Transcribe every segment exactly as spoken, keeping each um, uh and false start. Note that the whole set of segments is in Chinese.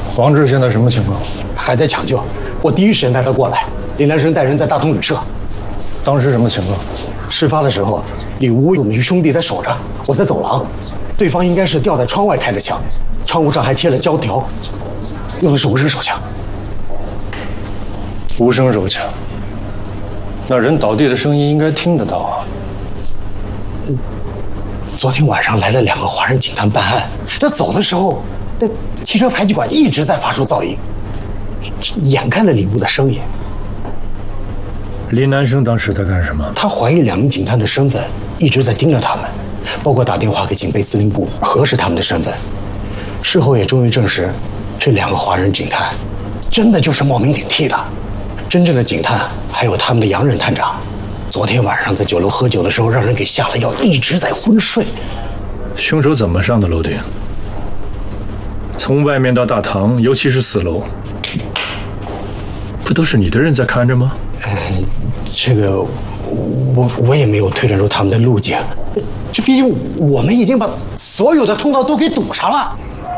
王志现在什么情况？ 还在抢救，我第一时间带他过来。林兰生带人在大同旅社。 当时什么情况？ 事发的时候，里屋有我们于兄弟在守着，我在走廊，对方应该是吊在窗外开的枪，窗户上还贴了胶条，用的是无声手枪。 无声手枪，那人倒地的声音应该听得到啊。 昨天晚上来了两个华人警探办案，那走的时候，那汽车排气管一直在发出噪音，掩盖了里屋的声音。 林南生当时在干什么？ 他怀疑两名警探的身份，一直在盯着他们，包括打电话给警备司令部核实他们的身份。事后也终于证实，这两个华人警探真的就是冒名顶替的。真正的警探还有他们的洋人探长，昨天晚上在酒楼喝酒的时候，让人给下了药，一直在昏睡。 凶手怎么上的楼顶？从外面到大堂，尤其是四楼，不都是你的人在看着吗？ 嗯，这个我我也没有推断出他们的路径。这毕竟我们已经把所有的通道都给堵上了。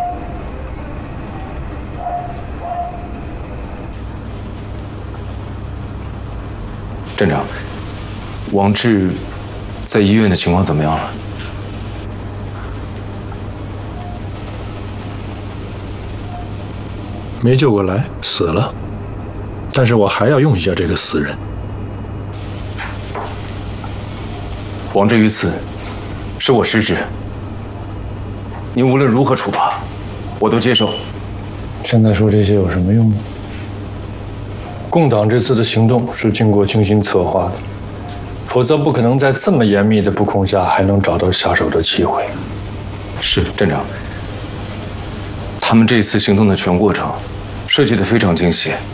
站长，王志在医院的情况怎么样了？ 没救过来，死了。但是我还要用一下这个死人。 王志遇刺，是我失职。您无论如何处罚，我都接受。 现在说这些有什么用呢？共党这次的行动是经过精心策划的，否则不可能在这么严密的布控下还能找到下手的机会。 是站长，他们这一次行动的全过程设计得非常精细。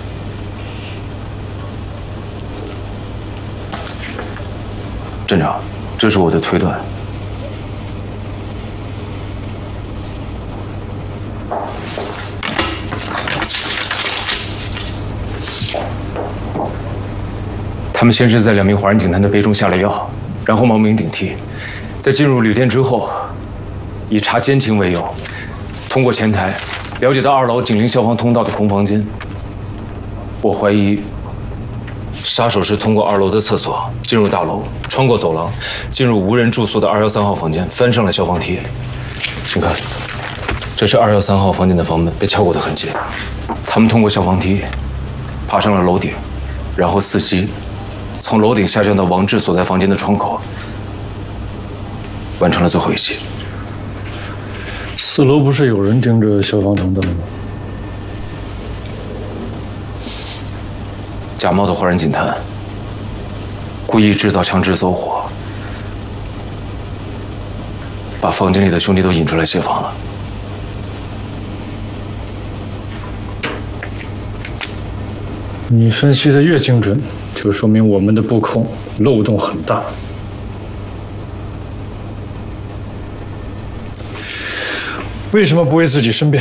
站长，这是我的推断。他们先是在两名华人警探的杯中下了药，然后冒名顶替，在进入旅店之后，以查奸情为由，通过前台了解到二楼警铃消防通道的空房间。我怀疑杀手是通过二楼的厕所进入大楼，穿过走廊，进入无人住宿的二幺三号房间，翻上了消防梯。请看，这是二幺三号房间的房门被撬过的痕迹。他们通过消防梯爬上了楼顶，然后伺机从楼顶下降到王志所在房间的窗口，完成了最后一击。 四楼不是有人盯着消防通道吗？ 假冒的华人警探故意制造枪支走火，把房间里的兄弟都引出来协防了。 你分析的越精准，就说明我们的布控漏洞很大。为什么不为自己申辩？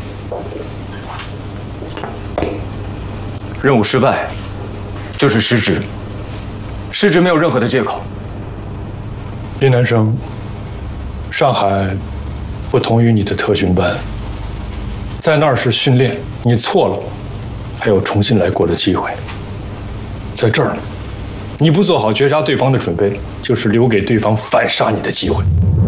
任务失败，就是失职，失职没有任何的借口。 林南生，上海不同于你的特训班，在那儿是训练，你错了，还有重新来过的机会。在这儿呢，你不做好绝杀对方的准备，就是留给对方反杀你的机会。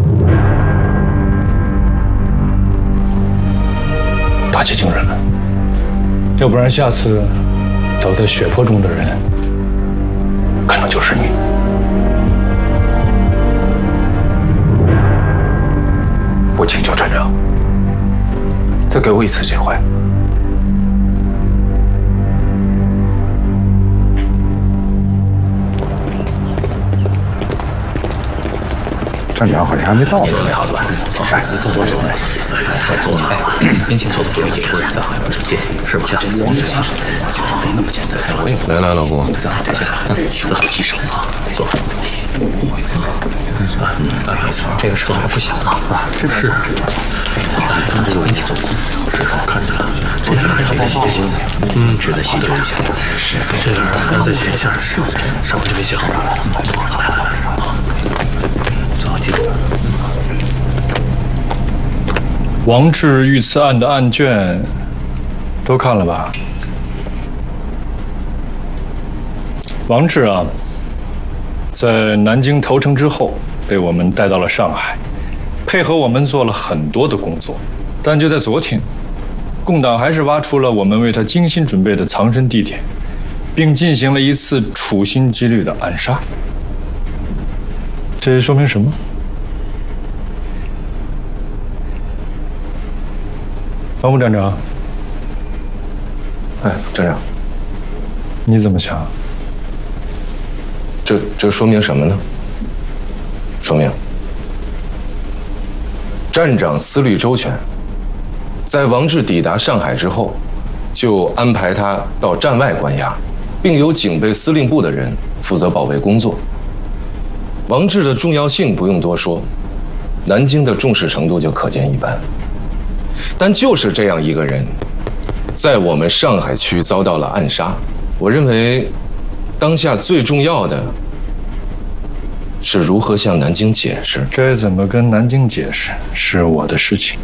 打起精神来，要不然下次倒在血泊中的人，可能就是你。 我请求站长，再给我一次机会。 站长好像还没到呢。 好了吧，傻子做多久了？再做吧，边前做的不是也会脏，姐是吧？这件事情没那么简单。我也不来来，老公， 脏好点，做好棘手啊，做。没错，这个事还不小呢啊！是是。刚才很紧，是我看着了，这个还在细究，嗯，是在细究一下。是这个还要再写一下，上回就没写好。来来来，做好记录。 王志遇刺案的案卷都看了吧？王志啊，在南京投诚之后，被我们带到了上海，配合我们做了很多的工作。但就在昨天，共党还是挖出了我们为他精心准备的藏身地点，并进行了一次处心积虑的暗杀。这说明什么？王副站长。 哎，站长， 你怎么想？ 这这说明什么呢？说明站长思虑周全，在王志抵达上海之后，就安排他到站外关押，并由警备司令部的人负责保卫工作。王志的重要性不用多说，南京的重视程度就可见一斑。但就是这样一个人，在我们上海区遭到了暗杀。我认为，当下最重要的是如何向南京解释。 该怎么跟南京解释，是我的事情。